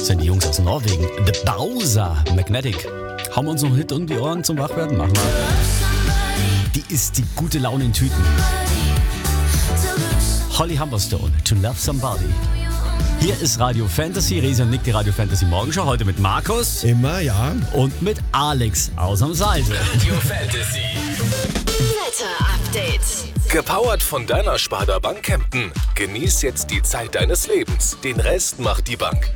sind die Jungs aus Norwegen. The Bowser Magnetic. Haben wir uns noch einen Hit um die Ohren zum Wachwerden? Machen wir. Die ist die gute Laune in Tüten. Holly Humberstone, To Love Somebody. Hier ist Radio Fantasy, Resi und Nick, die Radio Fantasy Morgenshow. Heute mit Markus. Immer, ja. Und mit Alex ausnahmsweise. Radio Fantasy. Wetter-Update. Gepowert von deiner Sparda Bank Kempten. Genieß jetzt die Zeit deines Lebens. Den Rest macht die Bank.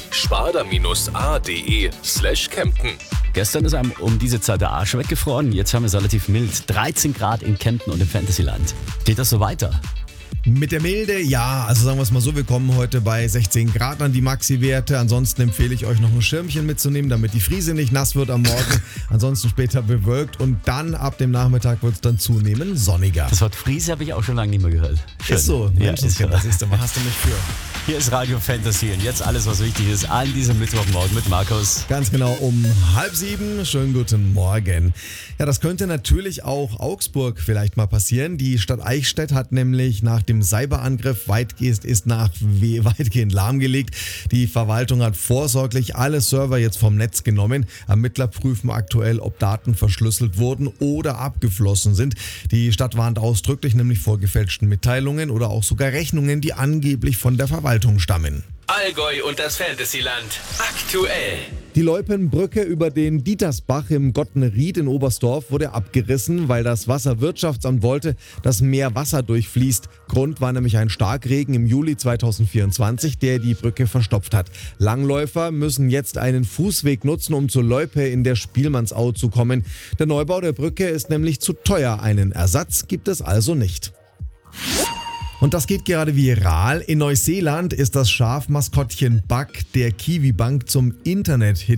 sparda-a.de/Kempten. Gestern ist einem um diese Zeit der Arsch weggefroren. Jetzt haben wir es relativ mild. 13 Grad in Kempten und im Fantasyland. Geht das so weiter? Mit der Milde, ja, also sagen wir es mal so, wir kommen heute bei 16 Grad an die Maxi-Werte. Ansonsten empfehle ich euch noch ein Schirmchen mitzunehmen, damit die Friese nicht nass wird am Morgen. Ansonsten später bewölkt und dann ab dem Nachmittag wird es dann zunehmend sonniger. Das Wort Friese habe ich auch schon lange nicht mehr gehört. Schön. Ist so, ja, ist so. Das siehst du mal, hast du mich für. Hier ist Radio Fantasy und jetzt alles, was wichtig ist, an diesem Mittwochmorgen mit Markus. Ganz genau um 6:30. Schönen guten Morgen. Ja, das könnte natürlich auch Augsburg vielleicht mal passieren. Die Stadt Eichstätt hat nämlich nach dem Cyberangriff weitgehend lahmgelegt. Die Verwaltung hat vorsorglich alle Server jetzt vom Netz genommen. Ermittler prüfen aktuell, ob Daten verschlüsselt wurden oder abgeflossen sind. Die Stadt warnt ausdrücklich nämlich vor gefälschten Mitteilungen oder auch sogar Rechnungen, die angeblich von der Verwaltung stammen. Allgäu und das Fantasyland. Aktuell. Die Loipenbrücke über den Dietersbach im Gottenried in Oberstdorf wurde abgerissen, weil das Wasserwirtschaftsamt wollte, dass mehr Wasser durchfließt. Grund war nämlich ein Starkregen im Juli 2024, der die Brücke verstopft hat. Langläufer müssen jetzt einen Fußweg nutzen, um zur Loipe in der Spielmannsau zu kommen. Der Neubau der Brücke ist nämlich zu teuer. Einen Ersatz gibt es also nicht. Und das geht gerade viral. In Neuseeland ist das Schafmaskottchen Buck der Kiwi-Bank zum Internet-Hit